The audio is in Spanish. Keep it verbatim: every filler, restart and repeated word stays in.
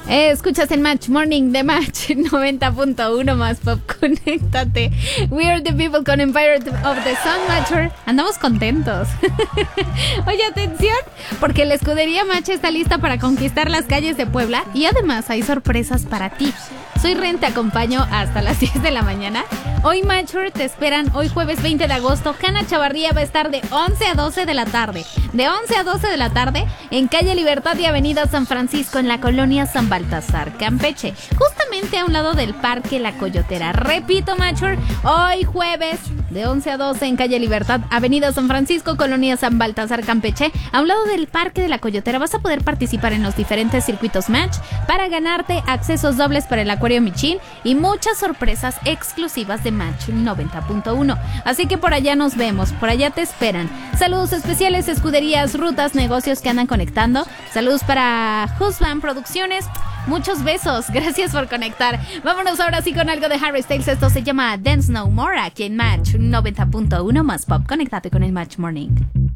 Eh, escuchas el Match Morning de Match noventa punto uno más pop. Conéctate. We are the people con Empire of the Sun, Matcher. Andamos contentos. Oye, atención, porque la escudería Match está lista para conquistar las calles de Puebla y además hay sorpresas para ti. Soy Ren, te acompaño hasta las diez de la mañana. Hoy, Matcher, te esperan hoy jueves veinte de agosto. Hanna Chavarría va a estar de once a doce de la tarde. De once a doce de la tarde en calle Libertad y avenida San Francisco en la colonia San Baltasar, Campeche. Justamente a un lado del Parque La Coyotera. Repito, Matcher, hoy jueves de once a doce en calle Libertad, avenida San Francisco, colonia San Baltasar, Campeche. A un lado del Parque de La Coyotera vas a poder participar en los diferentes circuitos Match para ganarte accesos dobles para el Acuario Michin y muchas sorpresas exclusivas de Match noventa punto uno. Así que por allá nos vemos, por allá te esperan. Saludos especiales, escuderías, rutas, negocios que andan conectando. Saludos para Husband Producciones. Muchos besos, gracias por conectar. Vámonos ahora sí con algo de Harry Styles. Esto se llama Dance No More aquí en Match noventa punto uno más pop. Conéctate con el Match Morning.